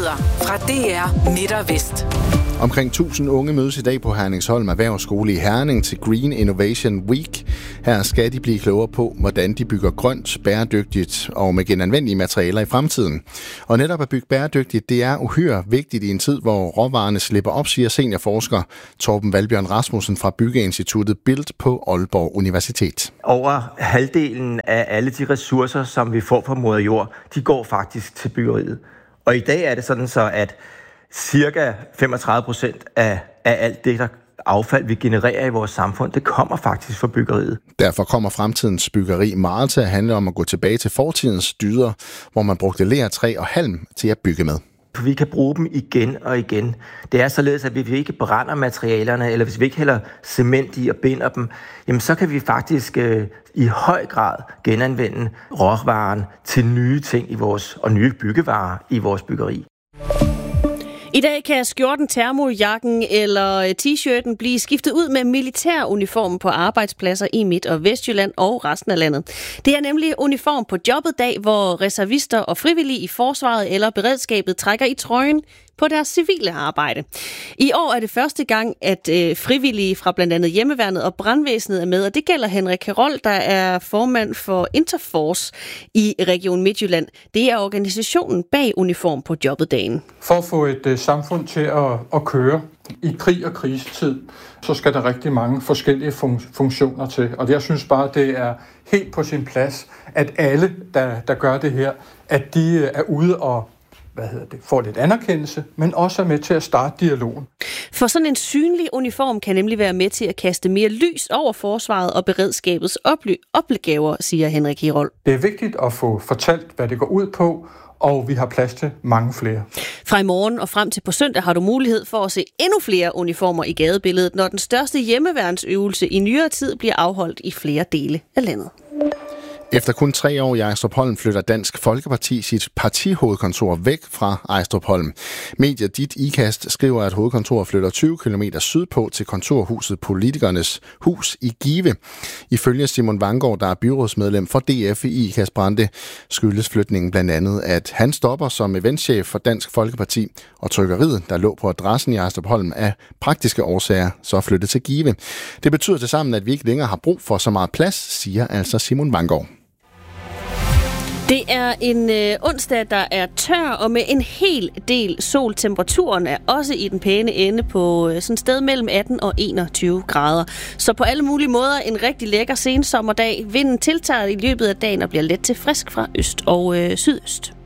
Nyheder fra DR Midt og Vest. Omkring 1000 unge mødes i dag på Herningsholm Erhvervsskole i Herning til Green Innovation Week. Her skal de blive klogere på, hvordan de bygger grønt, bæredygtigt og med genanvendelige materialer i fremtiden. Og netop at bygge bæredygtigt, det er uhyre vigtigt i en tid, hvor råvarerne slipper op, siger seniorforsker Torben Valbjørn Rasmussen fra Byggeinstituttet Build på Aalborg Universitet. Over halvdelen af alle de ressourcer, som vi får fra moder jord, de går faktisk til byggeriet. Og i dag er det sådan så, at cirka 35% af alt det, der affald, vi genererer i vores samfund, det kommer faktisk fra byggeriet. Derfor kommer fremtidens byggeri meget til at handle om at gå tilbage til fortidens dyder, hvor man brugte ler, træ og halm til at bygge med. Vi kan bruge dem igen og igen. Det er således, at hvis vi ikke brænder materialerne, eller hvis vi ikke hælder cement i og binder dem, jamen så kan vi faktisk i høj grad genanvende råvaren til nye ting i vores, og nye byggevarer i vores byggeri. I dag kan skjorten, termojakken eller t-shirten blive skiftet ud med militæruniform på arbejdspladser i Midt- og Vestjylland og resten af landet. Det er nemlig uniform på jobbet dag, hvor reservister og frivillige i forsvaret eller beredskabet trækker i trøjen på deres civile arbejde. I år er det første gang, at frivillige fra blandt andet Hjemmeværnet og Brandvæsenet er med, og det gælder Henrik Herold, der er formand for Interforce i Region Midtjylland. Det er organisationen bag uniform på jobbet-dagen. For at få et samfund til at køre i krig og krisetid, så skal der rigtig mange forskellige funktioner til. Og jeg synes bare, det er helt på sin plads, at alle, der gør det her, at de er ude og får lidt anerkendelse, men også er med til at starte dialogen. For sådan en synlig uniform kan nemlig være med til at kaste mere lys over forsvaret og beredskabets opgaver, siger Henrik Herold. Det er vigtigt at få fortalt, hvad det går ud på, og vi har plads til mange flere. Fra i morgen og frem til på søndag har du mulighed for at se endnu flere uniformer i gadebilledet, når den største hjemmeværnsøvelse i nyere tid bliver afholdt i flere dele af landet. Efter kun 3 år i Ejstrupholm flytter Dansk Folkeparti sit partihovedkontor væk fra Ejstrupholm. Mediet Dit Ikast skriver, at hovedkontoret flytter 20 km sydpå til kontorhuset Politikernes Hus i Give. Ifølge Simon Vanggaard, der er byrådsmedlem for DF i Ikast Brande, skyldes flytningen blandt andet, at han stopper som eventchef for Dansk Folkeparti, og trykkeriet, der lå på adressen i Ejstrupholm, af praktiske årsager så flyttet til Give. Det betyder tilsammen, at vi ikke længere har brug for så meget plads, siger altså Simon Vanggaard. Det er en onsdag, der er tør og med en hel del sol. Temperaturen er også i den pæne ende på sådan et sted mellem 18 og 21 grader. Så på alle mulige måder en rigtig lækker sensommerdag. Vinden tiltager i løbet af dagen og bliver let til frisk fra øst og sydøst.